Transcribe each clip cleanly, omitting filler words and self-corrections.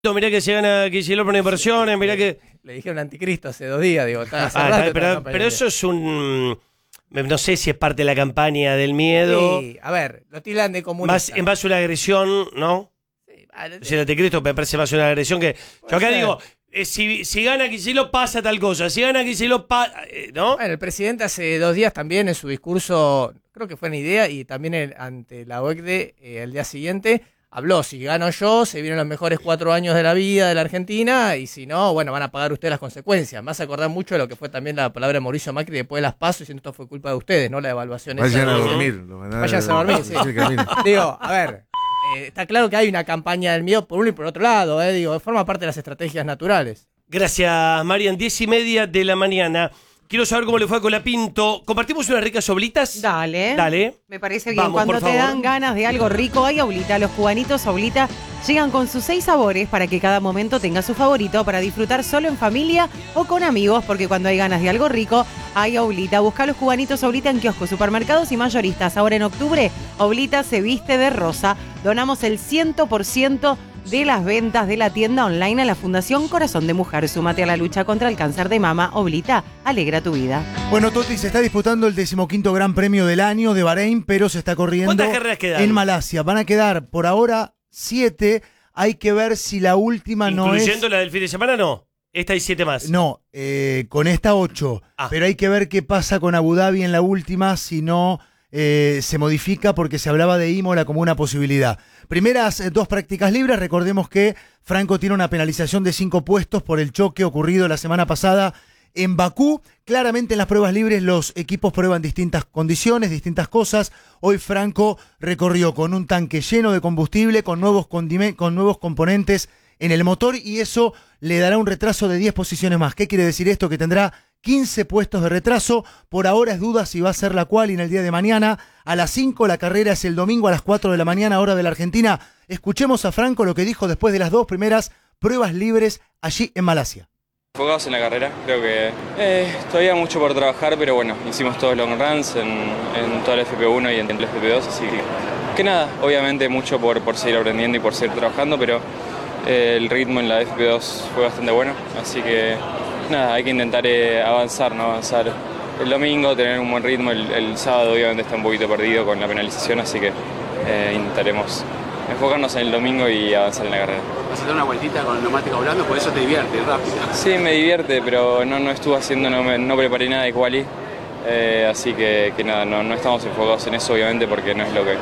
Mirá que se gana Kicillof por inversiones, mirá que... Le dijeron anticristo hace 2 días, digo. Pero eso es un... No sé si es parte de la campaña del miedo. Sí, a ver, lo tildan de comunista. Más en base a una agresión, ¿no? Sí, Si el anticristo me parece más una agresión que... Yo acá digo, si gana Kicillof pasa tal cosa, si gana Kicillof pasa... ¿no? Bueno, el presidente hace 2 días también en su discurso, creo que fue en IDEA y también ante la OECDE el día siguiente, habló, si gano yo, se vienen los mejores 4 años de la vida de la Argentina y si no, bueno, van a pagar ustedes las consecuencias. Me hace acordar mucho de lo que fue también la palabra de Mauricio Macri después de las PASO, diciendo esto fue culpa de ustedes, ¿no? La evaluación Vayan esa. a dormir. Vayan a dormir, sí. Digo, a ver, está claro que hay una campaña del miedo por uno y por otro lado, digo, forma parte de las estrategias naturales. Gracias, Marian. 10:30 de la mañana. Quiero saber cómo le fue a Colapinto. ¿Compartimos unas ricas oblitas? Dale. Me parece bien. Vamos, Cuando por te favor. dan ganas de algo rico, hay Oblita. Los cubanitos Oblita llegan con sus 6 sabores para que cada momento tenga su favorito para disfrutar solo en familia o con amigos, porque cuando hay ganas de algo rico, hay Oblita. Busca los cubanitos Oblita en kioscos, supermercados y mayoristas. Ahora en octubre, Oblita se viste de rosa. Donamos el 100% de las ventas de la tienda online a la Fundación Corazón de Mujer. Súmate a la lucha contra el cáncer de mama. Oblita, alegra tu vida. Bueno, Toti, se está disputando el 15º Gran Premio del año de Bahrein, pero se está corriendo ¿Cuántas carreras quedan? en Malasia. Van a quedar por ahora 7. Hay que ver si la última no es... ¿Incluyendo la del fin de semana? No. Esta hay 7 más. No, con esta 8. Pero hay que ver qué pasa con Abu Dhabi en la última, si no se modifica, porque se hablaba de Imola como una posibilidad. Primeras 2 prácticas libres. Recordemos que Franco tiene una penalización de 5 puestos por el choque ocurrido la semana pasada en Bakú. Claramente en las pruebas libres los equipos prueban distintas condiciones, distintas cosas. Hoy Franco recorrió con un tanque lleno de combustible, con nuevos componentes en el motor, y eso le dará un retraso de 10 posiciones más. ¿Qué quiere decir esto? Que tendrá 15 puestos de retraso. Por ahora es duda si va a ser la quali en el día de mañana. A las 5 la carrera es el domingo a las 4 de la mañana, hora de la Argentina. Escuchemos a Franco lo que dijo después de las 2 primeras pruebas libres allí en Malasia. Enfocados en la carrera, creo que todavía mucho por trabajar, pero bueno, hicimos todos long runs en toda la FP1 y en el FP2, así que nada, obviamente mucho por seguir aprendiendo y por seguir trabajando, pero el ritmo en la FP2 fue bastante bueno, así que nada, hay que intentar avanzar el domingo, tener un buen ritmo, el sábado obviamente está un poquito perdido con la penalización, así que intentaremos enfocarnos en el domingo y avanzar en la carrera. ¿Vas a dar una vueltita con el neumático hablando? Por eso te divierte, rápido. Sí, me divierte, pero no estuve haciendo, no preparé nada de quali, así que nada, no estamos enfocados en eso obviamente porque no es lo que...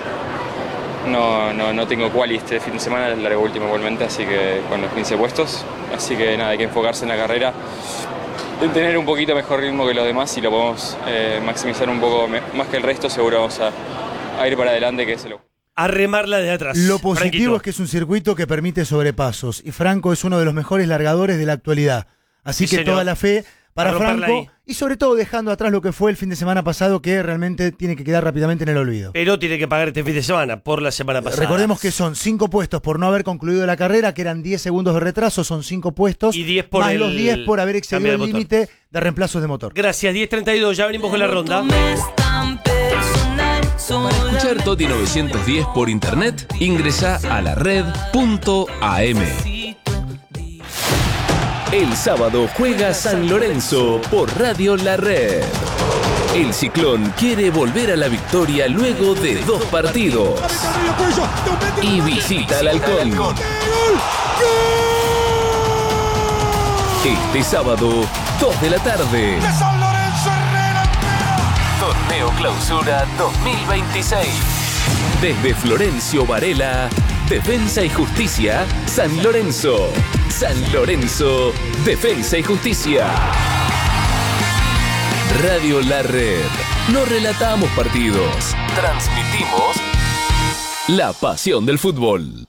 No tengo quali este fin de semana, largo último igualmente, así que con los 15 puestos, así que nada, hay que enfocarse en la carrera, en tener un poquito mejor ritmo que los demás y lo podemos maximizar un poco más que el resto, seguro vamos a ir para adelante, que es lo... A remarla de atrás. Lo positivo Franquito. es que es un circuito que permite sobrepasos, y Franco es uno de los mejores largadores de la actualidad. Así Sí, que señor. toda la fe para A romperla Franco, ahí. y sobre todo dejando atrás lo que fue el fin de semana pasado, que realmente tiene que quedar rápidamente en el olvido. Pero tiene que pagar este fin de semana por la semana pasada. Recordemos que son 5 puestos por no haber concluido la carrera, que eran 10 segundos de retraso, son 5 puestos, Y 10 por más el los 10 por haber cambio excedido de el motor. límite de reemplazos de motor. Gracias, 10:32, ya venimos con la ronda. Para escuchar Toti 910 por internet, ingresa a la red.am. El sábado juega San Lorenzo por Radio La Red. El Ciclón quiere volver a la victoria luego de 2 partidos. Y visita al Halcón. Este sábado, 2 de la tarde. Torneo Clausura 2026. Desde Florencio Varela, Defensa y Justicia, San Lorenzo. San Lorenzo, Defensa y Justicia. Radio La Red. No relatamos partidos. Transmitimos la pasión del fútbol.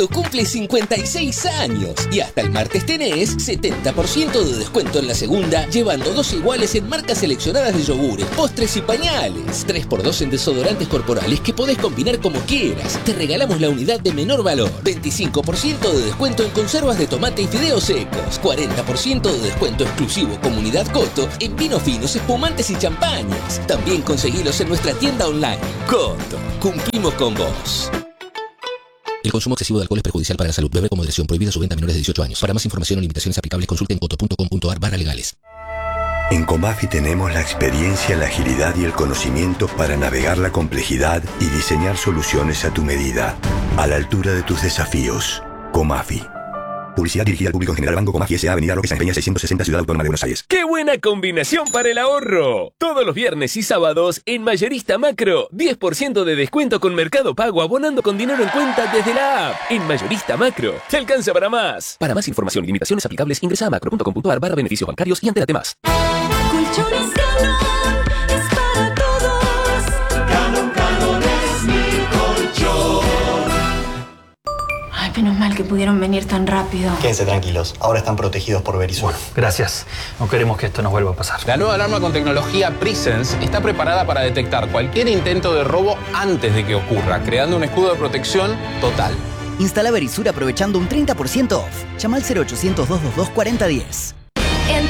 Coto cumple 56 años y hasta el martes tenés 70% de descuento en la segunda, llevando 2 iguales en marcas seleccionadas de yogures, postres y pañales. 3x2 en desodorantes corporales que podés combinar como quieras. Te regalamos la unidad de menor valor. 25% de descuento en conservas de tomate y fideos secos. 40% de descuento exclusivo Comunidad Coto en vinos finos, espumantes y champañas. También conseguilos en nuestra tienda online. Coto, cumplimos con vos. El consumo excesivo de alcohol es perjudicial para la salud. Beber con moderación. Prohibida su venta a menores de 18 años. Para más información o limitaciones aplicables, consulte en coto.com.ar/legales. En Comafi tenemos la experiencia, la agilidad y el conocimiento para navegar la complejidad y diseñar soluciones a tu medida, a la altura de tus desafíos. Comafi. Publicidad dirigida al público en general. Banco Comafi S.A. Avenida Roque San Peña 660, Ciudad Autónoma de Buenos Aires. ¡Qué buena combinación para el ahorro! Todos los viernes y sábados en Mayorista Macro, 10% de descuento con Mercado Pago abonando con dinero en cuenta desde la app. En Mayorista Macro, te alcanza para más. Para más información y limitaciones aplicables, ingresa a macro.com.ar/beneficios bancarios y entérate más. Colchones Galón es para todos. Galón es mi colchón. Ay, menos mal que pudieron venir tan rápido. Quédense tranquilos, ahora están protegidos por Verisur. Bueno, gracias. No queremos que esto nos vuelva a pasar. La nueva alarma con tecnología Presence está preparada para detectar cualquier intento de robo antes de que ocurra, creando un escudo de protección total. Instala Verisur aprovechando un 30% off. Llama al 0800 222 4010.